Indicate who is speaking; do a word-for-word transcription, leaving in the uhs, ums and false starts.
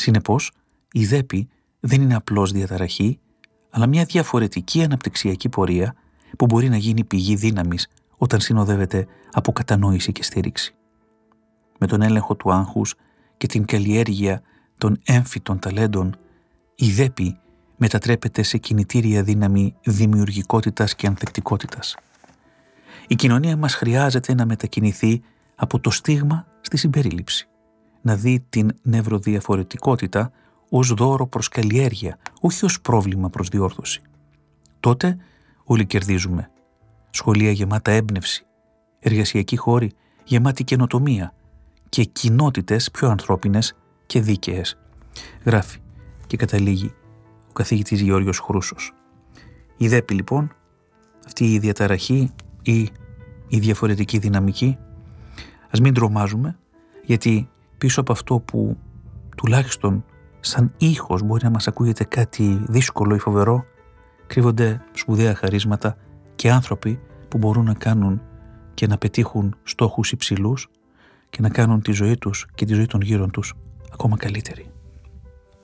Speaker 1: Συνεπώς, η ΔΕΠΗ δεν είναι απλώς διαταραχή, αλλά μια διαφορετική αναπτυξιακή πορεία που μπορεί να γίνει πηγή δύναμης όταν συνοδεύεται από κατανόηση και στήριξη. Με τον έλεγχο του άγχους και την καλλιέργεια των έμφυτων ταλέντων, η ΔΕΠΗ μετατρέπεται σε κινητήρια δύναμη δημιουργικότητας και ανθεκτικότητας. Η κοινωνία μας χρειάζεται να μετακινηθεί από το στίγμα στη συμπερίληψη, να δει την νευροδιαφορετικότητα ως δώρο προς καλλιέργεια, όχι ως πρόβλημα προς διόρθωση. Τότε όλοι κερδίζουμε. Σχολεία γεμάτα έμπνευση, εργασιακοί χώροι γεμάτη καινοτομία και κοινότητες πιο ανθρώπινες και δίκαιες. Γράφει και καταλήγει ο καθηγητής Γεώργιος Χρούσος. Η ΔΕΠΗ λοιπόν, αυτή η διαταραχή ή η διαφορετική δυναμική, ας μην τρομάζουμε, γιατί πίσω από αυτό που τουλάχιστον σαν ήχος μπορεί να μας ακούγεται κάτι δύσκολο ή φοβερό, κρύβονται σπουδαία χαρίσματα και άνθρωποι που μπορούν να κάνουν και να πετύχουν στόχους υψηλούς και να κάνουν τη ζωή τους και τη ζωή των γύρω τους ακόμα καλύτερη.